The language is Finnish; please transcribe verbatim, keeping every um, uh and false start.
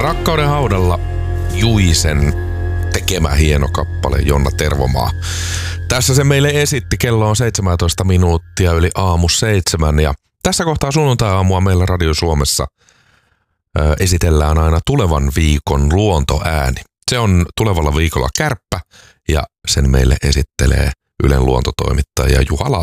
Rakkauden haudalla Juisen tekemä hieno kappale Jonna Tervomaa. Tässä se meille esitti. Kello on seitsemäntoista minuuttia yli aamu seitsemän ja tässä kohtaa sunnuntai-aamua meillä Radio Suomessa ö, esitellään aina tulevan viikon luontoääni. Se on tulevalla viikolla Kärppä ja sen meille esittelee Ylen luontotoimittaja Juha Laakso.